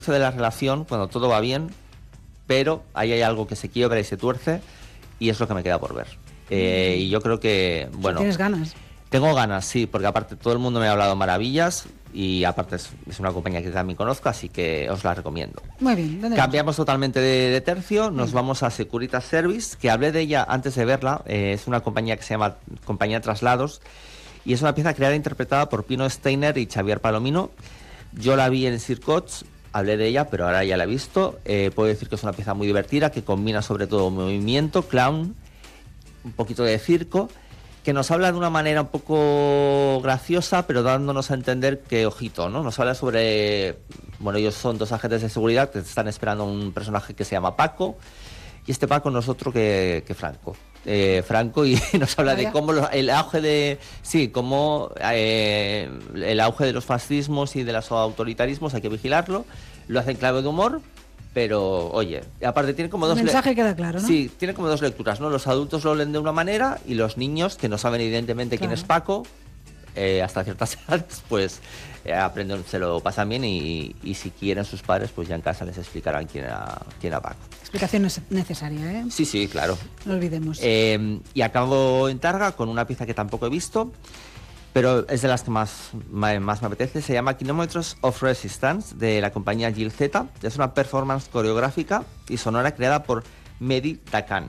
de la relación cuando todo va bien, pero ahí hay algo que se quiebra y se tuerce, y es lo que me queda por ver. Y yo creo que, bueno... ¿Tienes ganas? Tengo ganas, sí, porque aparte todo el mundo me ha hablado maravillas, y aparte es una compañía que también conozco, así que os la recomiendo. Muy bien. ¿Dónde Cambiamos totalmente de tercio, nos vamos a Securitas Service, que hablé de ella antes de verla. Es una compañía que se llama Compañía de Traslados, y es una pieza creada e interpretada por Pino Steiner y Xavier Palomino. Yo la vi en Circots, hablé de ella, pero ahora ya la he visto. Puedo decir que es una pieza muy divertida, que combina sobre todo movimiento, clown, un poquito de circo, que nos habla de una manera un poco graciosa, pero dándonos a entender que, ojito, ¿no? Nos habla sobre... Bueno, ellos son dos agentes de seguridad que están esperando a un personaje que se llama Paco, y este Paco no es otro que Franco. Franco, y nos habla de cómo el auge de... Sí, cómo el auge de los fascismos y de los autoritarismos hay que vigilarlo. Lo hace en clave de humor, pero, oye, aparte tiene como dos... El mensaje queda claro, ¿no? Sí, tiene como dos lecturas, ¿no? Los adultos lo leen de una manera, y los niños, que no saben evidentemente quién es Paco, hasta ciertas edades, pues aprenden, se lo pasan bien, y si quieren sus padres, pues ya en casa les explicarán quién era Paco. Explicación necesaria, ¿eh? Sí, sí, claro. No olvidemos. Y acabo en Targa con una pieza que tampoco he visto, pero es de las que más me apetece. Se llama Kilometers of Resistance, de la compañía Gil Z. Es una performance coreográfica y sonora creada por Mehdi Dakan.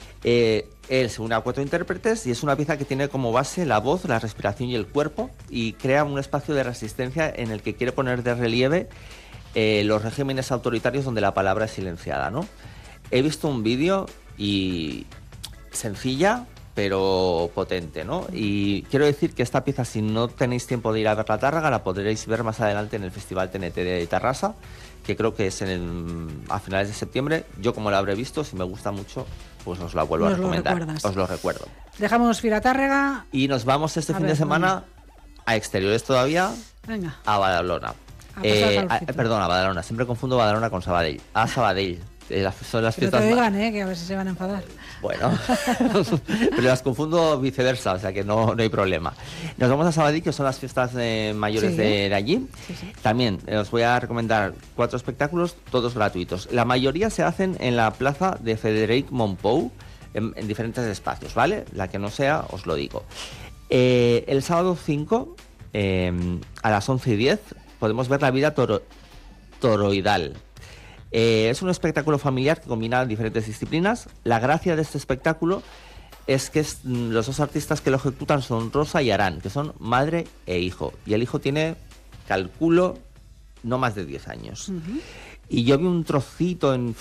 Él se une a 4 intérpretes, y es una pieza que tiene como base la voz, la respiración y el cuerpo, y crea un espacio de resistencia en el que quiere poner de relieve los regímenes autoritarios donde la palabra es silenciada, ¿no? He visto un vídeo, y sencilla pero potente, ¿no? Y quiero decir que esta pieza, si no tenéis tiempo de ir a ver la Tárraga, la podréis ver más adelante en el Festival TNT de Tarrasa, que creo que es a finales de septiembre. Yo, como la habré visto, si me gusta mucho, pues os la vuelvo a recomendar. Os lo recuerdo. Dejamos Filatárrega y nos vamos este fin de semana a exteriores todavía. Venga. A Badalona. Perdón, a Badalona. Siempre confundo Badalona con Sabadell. A Sabadell. Son las fiestas. No te digan, que a ver si se van a enfadar. Bueno, pero las confundo viceversa, o sea que no hay problema. Nos vamos a Sabadell, que son las fiestas mayores de allí. Sí. También os voy a recomendar 4 espectáculos, todos gratuitos. La mayoría se hacen en la plaza de Frederic Montpou, en diferentes espacios, ¿vale? La que no sea, os lo digo. El sábado 5, a las 11:10, podemos ver La vida toroidal. Es un espectáculo familiar que combina diferentes disciplinas. La gracia de este espectáculo es que los dos artistas que lo ejecutan son Rosa y Arán, que son madre e hijo. Y el hijo tiene, calculo, no más de 10 años. Y yo vi un trocito en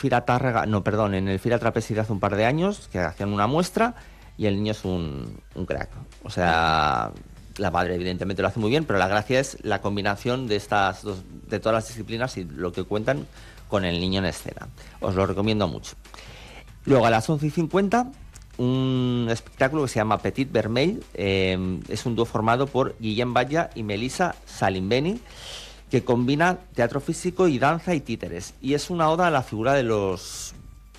en el Fira Trapezi de hace un par de años, que hacían una muestra, y el niño es un crack. O sea, la madre evidentemente lo hace muy bien, pero la gracia es la combinación de de todas las disciplinas y lo que cuentan con el niño en escena. Os lo recomiendo mucho. Luego, a las 11:50, un espectáculo que se llama Petit Vermell. Es un dúo formado por Guillem Batlle y Melissa Salimbeni, que combina teatro físico y danza y títeres. Y es una oda a la figura de los...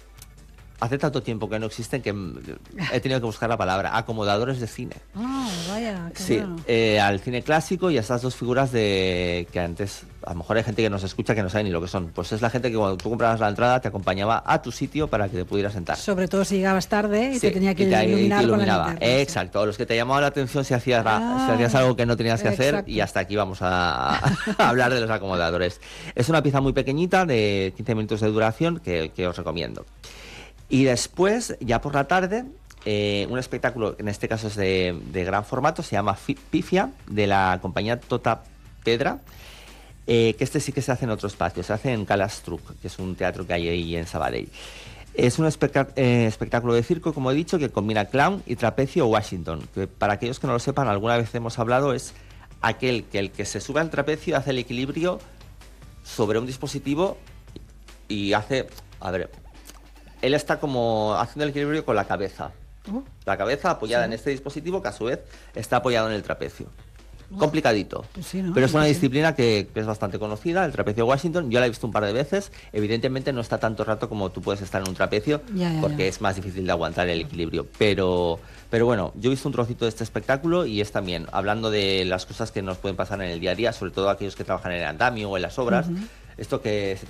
Hace tanto tiempo que no existen que he tenido que buscar la palabra. Acomodadores de cine. Vaya, qué sí, bueno. Al cine clásico y a estas dos figuras que antes, a lo mejor hay gente que nos escucha que no sabe ni lo que son. Pues es la gente que cuando tú comprabas la entrada te acompañaba a tu sitio para que te pudieras sentar. Sobre todo si llegabas tarde y te tenía que iluminar con la linterna. Exacto, los que te llamaban la atención si hacías algo que no tenías que hacer, y hasta aquí vamos a hablar de los acomodadores. Es una pieza muy pequeñita de 15 minutos de duración que os recomiendo. Y después, ya por la tarde, un espectáculo, en este caso es de gran formato, se llama Pifia, de la compañía Tota Pedra, que sí que se hace en otro espacio, se hace en Calastruc, que es un teatro que hay ahí en Sabadell. Es un espectáculo de circo, como he dicho, que combina clown y trapecio Washington, que para aquellos que no lo sepan, alguna vez hemos hablado, es aquel que el que se sube al trapecio hace el equilibrio sobre un dispositivo y hace... Él está como haciendo el equilibrio con la cabeza. La cabeza apoyada en este dispositivo, que a su vez está apoyado en el trapecio. Complicadito. Pues sí, ¿no? Pero es una disciplina que es bastante conocida, el trapecio Washington. Yo la he visto un par de veces. Evidentemente no está tanto rato como tú puedes estar en un trapecio, porque es más difícil de aguantar el equilibrio. Pero bueno, yo he visto un trocito de este espectáculo y es también hablando de las cosas que nos pueden pasar en el día a día, sobre todo aquellos que trabajan en el andamio o en las obras. Esto que se